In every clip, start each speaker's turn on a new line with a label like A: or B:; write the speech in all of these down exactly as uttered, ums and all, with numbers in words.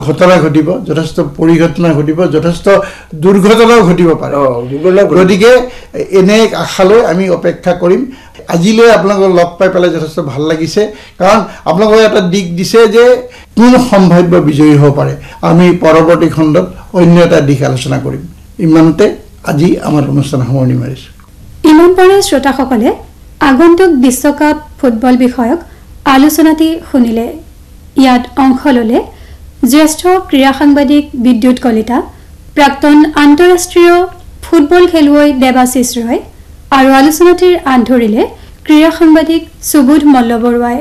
A: ঘটনা ঘটিব যথেষ্ট পৰিঘটনা ঘটিব যথেষ্ট দুৰ্ঘটনাও ঘটিব পাৰে গতিকে এনে আশালৈ আমি অপেক্ষা কৰিম আজিলৈ আপোনালোকক লগ পাই পেলাই যথেষ্ট ভাল লাগিছে কাৰণ আপোনালোকে এটা দিক দিছে যে কোন সম্ভাৱ্য বিজয়ী হ'ব পাৰে আমি পৰৱৰ্তী খণ্ডত অন্য এটা দিশ আলোচনা কৰিম ইমানতে আজি আমাৰ অনুষ্ঠান সামৰণি মাৰিছো
B: ইমান পৰে শ্ৰোতাসকলে আগন্তুক বিশ্বকাপ ফুটবল বিষয়ক আলোচনাটি শুনিলে ইয়াত অংশ ললে জ্যেষ্ঠ ক্ৰীড়া সাংবাদিক বিদ্যুৎ কলিতা প্ৰাক্তন আন্তঃৰাষ্ট্ৰীয় ফুটবল খেলুৱৈ দেৱাশিষ ৰয় আৰু আলোচনাটিৰ আন্ধৰিলে ক্ৰীড়া সাংবাদিক সুবোধ মল্লবৰুৱাই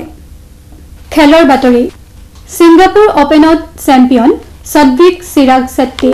B: খেলৰ বাতৰি ছিংগাপুৰ অপেনত চেম্পিয়ন সদ্বিক চিৰাগ শেট্টি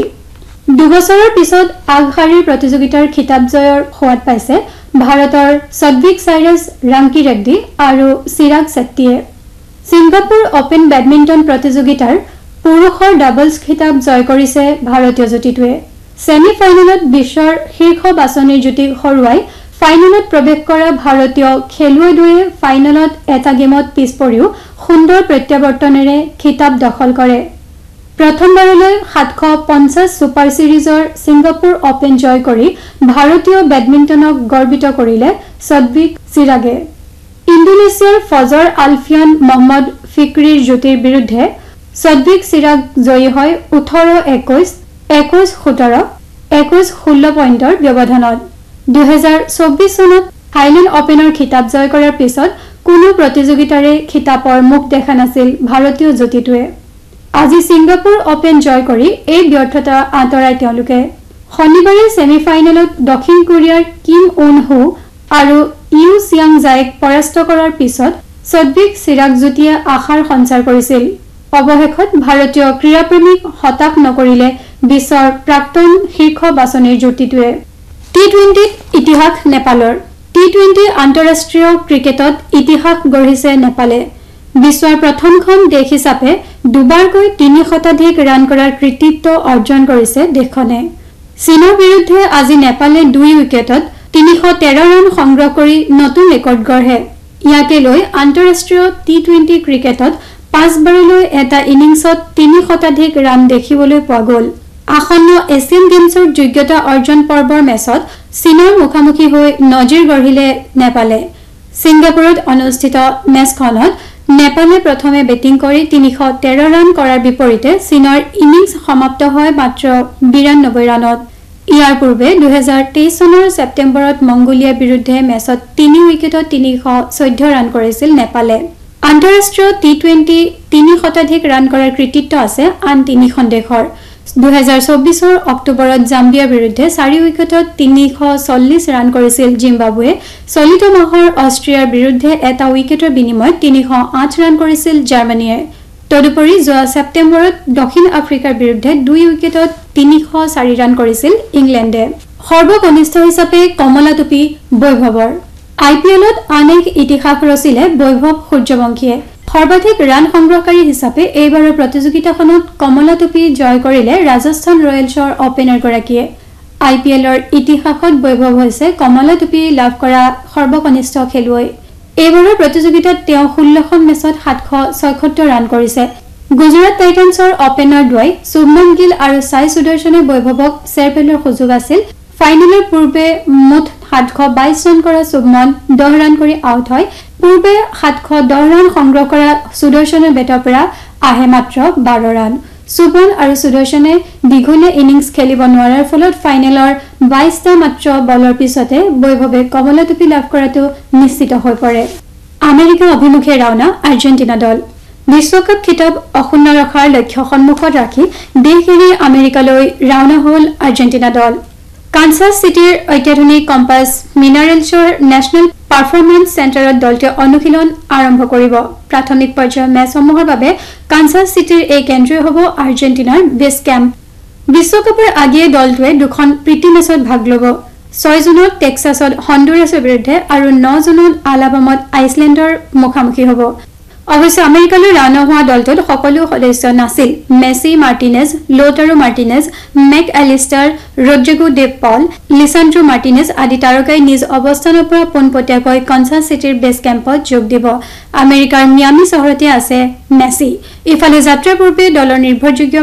B: দুবছৰৰ পিছত আগশাৰীৰ প্ৰতিযোগিতাৰ খিতাপ জয়ৰ সোৱাদ পাইছে ভাৰতৰ সদ্বিক চাইৰাছ ৰাংকি ৰেড্ডি আৰু চিৰাগ শেট্টিয়ে ছিংগাপুৰ অপেন বেডমিণ্টন প্ৰতিযোগিতাৰ পুৰুষৰ ডাবলছ খিতাপ জয় কৰিছে ভাৰতীয় যুটিটোৱে সেমি ফাইনেলত বিশ্বৰ শীৰ্ষ বাছনিৰ যুটিক হৰুৱাই ফাইনেলত প্ৰৱেশ কৰা ভাৰতীয় খেলুৱৈদ্বয়ে ফাইনেলত এটা গেমত পিছ পৰিও সুন্দৰ প্ৰত্যাৱৰ্তনেৰে খিতাপ দখল কৰে প্ৰথমবাৰলৈ সাতশ পঞ্চাছ সুপাৰ সিৰিজৰ ছিংগাপুৰ অপেন জয় কৰি ভাৰতীয় বেডমিণ্টনক গৰ্বিত কৰিলে সদ্বিক চিৰাগে ইণ্ডোনেছিয়াৰ ফজৰ আলফিয়ান মহম্মদ ফিক্ৰীৰ যুটিৰ বিৰুদ্ধে সদ্বিক চিৰাগ জয়ী হয় ওঠৰ একৈশ একৈশ সোতৰ একৈশ ষোল্ল পইণ্টৰ ব্যৱধানত দুহেজাৰ চৌব্বিছ চনত থাইলেণ্ড অপেনৰ খিতাপ জয় কৰাৰ পিছত কোনো প্ৰতিযোগিতাৰে খিতাপৰ মুখ দেখা নাছিল ভাৰতীয় যুটিটোৱে আজি ছিংগাপুৰ অপেন জয় কৰি এই ব্যৰ্থতা আঁতৰাই তেওঁলোকে শনিবাৰে ছেমি ফাইনেলত দক্ষিণ কোৰিয়াৰ কিম উন হু আৰু ইউ চিয়াং জাইক পৰাস্ত কৰাৰ পিছত সদ্বিক চিৰাগ যুটিয়ে আশাৰ সঞ্চাৰ কৰিছিল অৱশেষত ভাৰতীয় ক্ৰীড়াপ্ৰেমীক হতাশ নকৰিলে বিশ্বৰ প্ৰাক্তন শীৰ্ষ বাছনিৰ যুটিটোৱে টি টুৱেণ্টিত ইতিহাস নেপালৰ টি টুৱেণ্টি আন্তঃৰাষ্ট্ৰীয় ক্ৰিকেটত ইতিহাস গঢ়িছে নেপালে বিশ্বৰ প্ৰথমখন দেশ হিচাপে দুবাৰকৈ তিনি শতাধিক ৰান কৰাৰ কৃতিত্ব অৰ্জন কৰিছে দেশখনে চীনৰ বিৰুদ্ধে আজি নেপালে দুই উইকেটত তিনিশ তেৰ ৰান সংগ্ৰহ কৰি নতুন ৰেকৰ্ড গঢ়ে ইয়াকে লৈ আন্তঃৰাষ্ট্ৰীয় টি টুৱেণ্টি ক্ৰিকেটত পাঁচবাৰলৈ এটা ইনিংছত তিনি শতাধিক ৰান দেখিবলৈ পোৱা গ'ল আসন্ন এছিয়ান গেমছৰ যোগ্যতা অৰ্জন পৰ্বৰ মেচত চীনৰ মুখামুখি হৈ নজিৰ গঢ়িলে নেপালে ছিংগাপুৰত অনুষ্ঠিত মেচখনত নেপালে প্ৰথমে বেটিং কৰি তিনিশ তেৰ ৰান কৰাৰ বিপৰীতে চীনৰ ইনিংছ সমাপ্ত হয় মাত্ৰ বিৰানব্বৈ ৰানত ইয়াৰ পূৰ্বে দুহেজাৰ তেইছ চনৰ ছেপ্টেম্বৰত মংগোলিয়াৰ বিৰুদ্ধে মেচত তিনি উইকেটত তিনিশ চৈধ্য ৰান কৰিছিল নেপালে আন্তঃৰাষ্ট্ৰীয় টি টুৱেণ্টি তিনি শতাধিক ৰান কৰাৰ কৃতিত্ব আছে আন তিনিখন দেশৰ দুহেজাৰ চৌব্বিছৰ অক্টোবৰত জাম্বিয়াৰ বিৰুদ্ধে চাৰি উইকেটত তিনিশ চল্লিছ ৰান কৰিছিল জিম্বাবুৱে চলিত মাহৰ অষ্ট্ৰিয়াৰ বিৰুদ্ধে এটা উইকেটৰ বিনিময়ত তিনিশ আঠ ৰান কৰিছিল জাৰ্মানীয়ে তদুপৰি যোৱা ছেপ্টেম্বৰত দক্ষিণ আফ্ৰিকাৰ বিৰুদ্ধে দুই উইকেটত তিনিশ চাৰি ৰান কৰিছিল ইংলেণ্ডে সৰ্বকনিষ্ঠ হিচাপে কমলা টুপি বৈভৱৰ আই পি এলত আন এক ইতিহাস ৰচিলে বৈভৱ সূৰ্যবংশীয়ে সৰ্বাধিক ৰান সংগ্ৰহকাৰী হিচাপে এইবাৰৰ প্ৰতিযোগিতাখনত কমলা টুপি জয় কৰিলে ৰাজস্থান ৰয়েলছৰ অপেনাৰগৰাকীয়ে আই পি এলৰ ইতিহাসত বৈভৱ হৈছে কমলা টুপি লাভ কৰা সৰ্বকনিষ্ঠ খেলুৱৈ এইবাৰৰ প্ৰতিযোগিতাত তেওঁ ষোল্লখন মেচত সাতশ ছয়সত্তৰ ৰান কৰিছে গুজৰাট টাইটান্সৰ অপেনাৰ দ্বয় শুভমন গিল আৰু সাই সুদৰ্শনে বৈভৱক চেৰপেলৰ সুযোগ আছিল ফাইনেলৰ পূৰ্বে মুঠ সাতশ বাইশ ৰান কৰা শুভমন দহ ৰান কৰি আউট হয় পূৰ্বে সাতশ দহ ৰান সংগ্ৰহ কৰা সুদৰ্শনৰ বেটৰ পৰা আহে মাত্ৰ বাৰ ৰান শুভমন আৰু সুদৰ্শনে দীঘলীয়া ইনিংছ খেলিব নোৱাৰাৰ ফলত ফাইনেলৰ বাইশটা মাত্ৰ বলৰ পিছতে বৈভৱে কমলা টুপি লাভ কৰাটো নিশ্চিত হৈ পৰে আমেৰিকা অভিমুখে ৰাওনা আৰ্জেণ্টিনা দল বিশ্বকাপ খিতাপ অক্ষুণ্ণ ৰখাৰ লক্ষ্য সন্মুখত ৰাখি দেশ এৰি আমেৰিকালৈ ৰাওনা হ'ল আৰ্জেণ্টিনা দল কানসাস সিটিৰ অত্যাধুনিক কম্পাছ মিনাৰেলছৰ নেশ্যনেল পাৰফৰ্মেন্স চেণ্টাৰত দলটোৱে অনুশীলন আৰম্ভ কৰিব প্ৰাথমিক পৰ্যায়ৰ মেচসমূহৰ বাবে কানসাস সিটিৰ এই কেন্দ্ৰই হ'ব আৰ্জেণ্টিনাৰ বেছ কেম্প বিশ্বকাপৰ আগিয়ে দলটোৱে দুখন প্ৰীতি মেচত ভাগ ল'ব ছয় জুনত টেক্সাছত হণ্ডুৰাছৰ বিৰুদ্ধে আৰু ন জুনত আলাবামাত আইচলেণ্ডৰ মুখামুখি হ'ব অৱশ্যে আমেৰিকালৈ ৰাওনা হোৱা দলটোত সকলো সদস্য নাছিল Messi Martinez লোটাৰো Martinez make Alistair Rodrigo day পল লিচান্ড্ৰো মাৰ্টিনেজ আদি তাৰকাই নিজ অৱস্থানৰ পৰা পোনপটীয়াকৈ কানসাস সিটিৰ বেছ কেম্পত যোগ দিব আমেৰিকাৰ মিয়ামি চহৰতে আছে মেছি ইফালে যাত্ৰাৰ পূৰ্বে দলৰ নিৰ্ভৰযোগ্য